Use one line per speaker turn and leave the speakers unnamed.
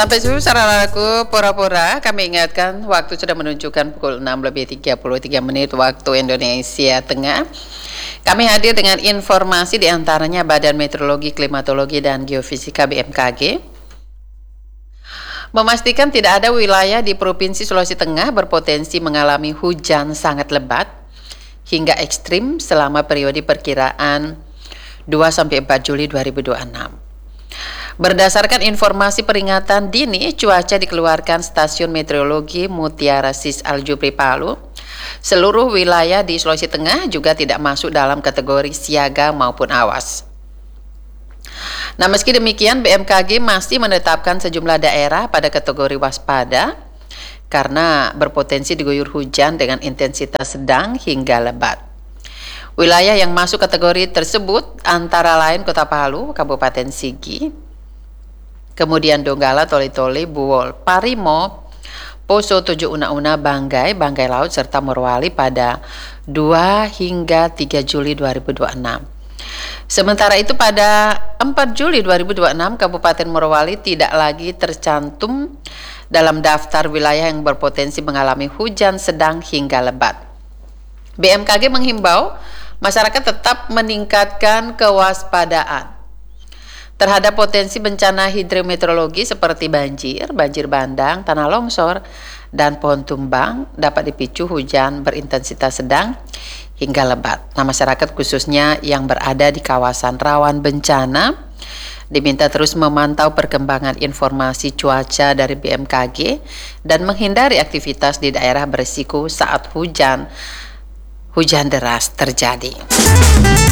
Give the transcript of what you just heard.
Sampai subuh saudaraku, pura-pura kami ingatkan waktu sudah menunjukkan pukul 6:33 waktu Indonesia Tengah. Kami hadir dengan informasi diantaranya Badan Meteorologi, Klimatologi, dan Geofisika BMKG memastikan tidak ada wilayah di Provinsi Sulawesi Tengah berpotensi mengalami hujan sangat lebat hingga ekstrim selama periode perkiraan 2-4 Juli 2026. Berdasarkan informasi peringatan dini cuaca dikeluarkan Stasiun Meteorologi Mutiara Sis Al Jufri Palu, seluruh wilayah di Sulawesi Tengah juga tidak masuk dalam kategori siaga maupun awas. Nah, meski demikian BMKG masih menetapkan sejumlah daerah pada kategori waspada karena berpotensi diguyur hujan dengan intensitas sedang hingga lebat. Wilayah yang masuk kategori tersebut antara lain Kota Palu, Kabupaten Sigi, kemudian Donggala, Toli-Toli, Buwol, Parimo, Poso, Tujuh Una-Una, Banggai, Banggai Laut, serta Morowali pada 2 hingga 3 Juli 2026. Sementara itu pada 4 Juli 2026 Kabupaten Morowali tidak lagi tercantum dalam daftar wilayah yang berpotensi mengalami hujan sedang hingga lebat. BMKG menghimbau masyarakat tetap meningkatkan kewaspadaan terhadap potensi bencana hidrometeorologi seperti banjir, banjir bandang, tanah longsor, dan pohon tumbang dapat dipicu hujan berintensitas sedang hingga lebat. Nah, masyarakat khususnya yang berada di kawasan rawan bencana diminta terus memantau perkembangan informasi cuaca dari BMKG dan menghindari aktivitas di daerah berisiko saat hujan deras terjadi.